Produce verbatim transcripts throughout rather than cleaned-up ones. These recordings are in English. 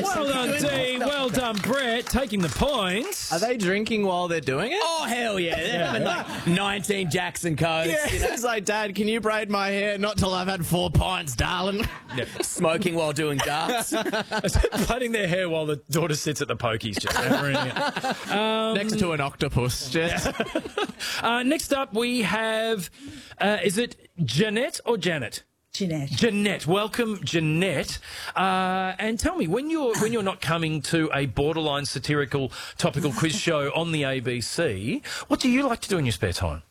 Well done, Dee. Well done, Brett. Taking the points. Are they drinking while they're doing it? Oh, hell yeah. They're having like nineteen Jackson codes. Yeah, You know? it's like, Dad, can you braid my hair? Not till I've had four pints, darling. Yeah. Smoking while doing darts. Plaiting their hair while the daughter sits at the pokies, just hammering it. Um, Next to an octopus. Just. uh, next up, we have, uh, is it Jeanette or Janet? Jeanette. Jeanette, welcome, Jeanette. Uh, and tell me, when you're when you're not coming to a borderline satirical topical quiz show on the A B C, what do you like to do in your spare time?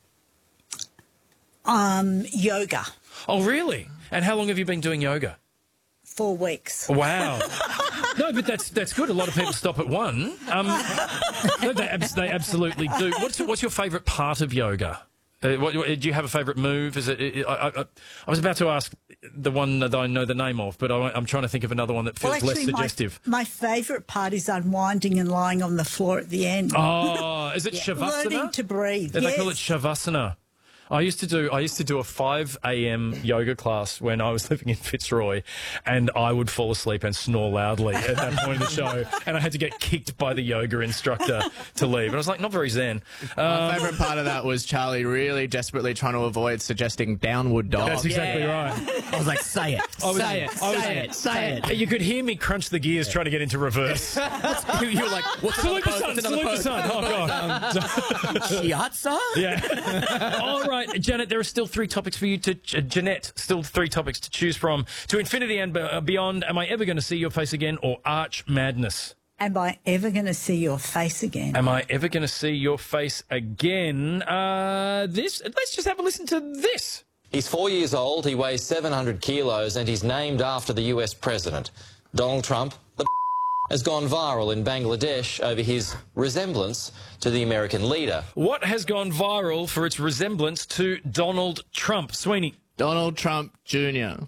Um, yoga. Oh, really? And how long have you been doing yoga? Four weeks. Wow. No, but that's that's good. A lot of people stop at one. Um, no, they, abs- they absolutely do. What's what's your favourite part of yoga? Uh, what, what, do you have a favourite move? Is it? I, I, I, I was about to ask the one that I know the name of, but I, I'm trying to think of another one that feels Well, actually, less suggestive. My, my favourite part is unwinding and lying on the floor at the end. Oh, is it Yeah. Shavasana? Learning to breathe. Yeah, they call it yes. Shavasana. I used to do I used to do a five a m yoga class when I was living in Fitzroy, and I would fall asleep and snore loudly at that point of the show, and I had to get kicked by the yoga instructor to leave. And I was like, not very zen. My Um, favourite part of that was Charlie really desperately trying to avoid suggesting downward dog. that's exactly Yeah. right. I was like, say it. I was- say it. I was- say it. Say it. You could hear me crunch the gears trying to get into reverse. You, you were like, what's Salute the another sun, post? What's another salute the post? sun. Oh, God. Shiatsu? Yeah. All right, Janet, there are still three topics for you to... Uh, Jeanette, still three topics to choose from. To infinity and be- uh, beyond, am I ever going to see your face again, or Arch Madness? Am I ever going to see your face again? Am I ever going to see your face again? Uh, this. Let's just have a listen to this. He's four years old, he weighs seven hundred kilos, and he's named after the U S president. Donald Trump, the has gone viral in Bangladesh over his resemblance to the American leader. What has gone viral for its resemblance to Donald Trump? Sweeney. Donald Trump Junior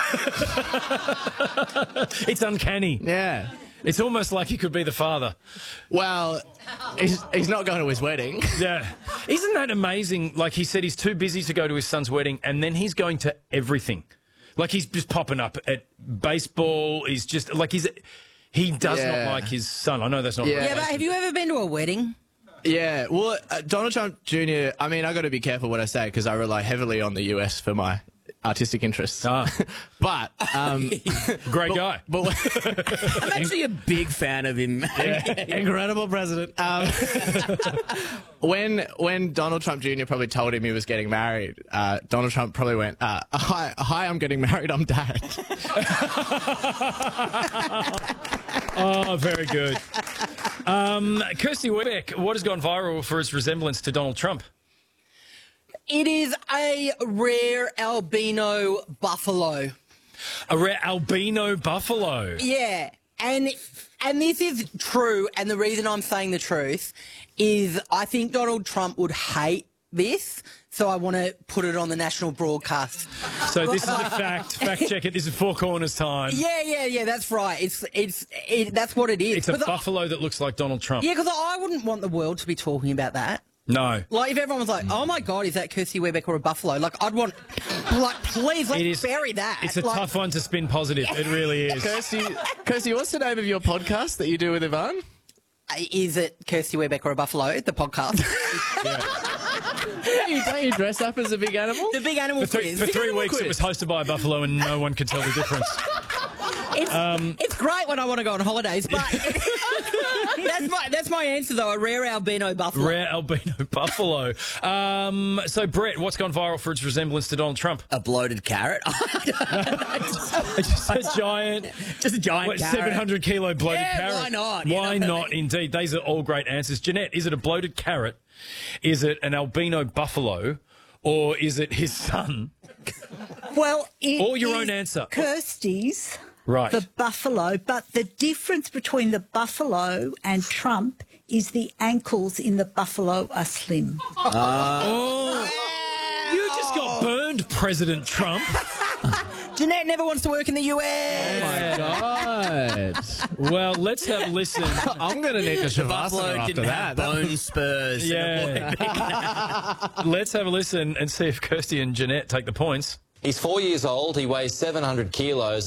It's uncanny. Yeah. It's almost like he could be the father. Well, he's, he's not going to his wedding. Yeah. Isn't that amazing? Like, he said he's too busy to go to his son's wedding, and then he's going to everything. Like, he's just popping up at baseball. He's just, like, he's... He does Yeah. not like his son. I know that's not Yeah. right. Yeah, but have you ever been to a wedding? Yeah, well, uh, Donald Trump Junior, I mean, I got to be careful what I say because I rely heavily on the U S for my artistic interests. Ah. But, um, Great guy. but I'm actually a big fan of him. incredible president. Um, when when Donald Trump Junior probably told him he was getting married, uh, Donald Trump probably went, uh, "Hi, hi, I'm getting married. I'm Dad." Oh, very good. Um, Kirsty Webeck, what has gone viral for its resemblance to Donald Trump? It is a rare albino buffalo. A rare albino buffalo. Yeah, and and this is true, and the reason I'm saying the truth is I think Donald Trump would hate this, so I want to put it on the national broadcast. So this is a fact. Fact check it. This is Four Corners time. Yeah, yeah, yeah, that's right. It's it's it, that's what it is. It's a 'Cause I- buffalo that looks like Donald Trump. yeah, because I wouldn't want the world to be talking about that. No. Like, if everyone was like, oh, my God, is that Kirsty Webeck or a buffalo? Like, I'd want, like, please, let's It is, bury that. It's a like, tough one to spin positive. It really is. Kirsty, Kirsty, what's the name of your podcast that you do with Ivan? Is it Kirsty Webeck or a buffalo, the podcast? Don't you, don't you dress up as a big animal? The big animal For three, quiz. for Big three animal weeks, quiz. it was hosted by a buffalo, and no one could tell the difference. It's, it's great when I want to go on holidays, but that's my that's my answer though. A rare albino buffalo. Rare albino buffalo. Um, so, Brett, what's gone viral for its resemblance to Donald Trump? A bloated carrot. Just a giant, Just a giant what, carrot. seven hundred kilo bloated Yeah, carrot. why not? You Why know? not? Indeed, these are all great answers. Jeanette, is it a bloated carrot? Is it an albino buffalo? Or is it his son? Well, it Or your is own answer. Kirsty's, Right. the buffalo, but the difference between the buffalo and Trump is the ankles in the buffalo are slim. Oh, you just got burned, President Trump. Jeanette never wants to work in the U S. My God. Well, let's have a listen. I'm going to need a Buffalo Shavasana after didn't that. have bone spurs. Yeah. Let's have a listen and see if Kirsty and Jeanette take the points. He's four years old, he weighs seven hundred kilos,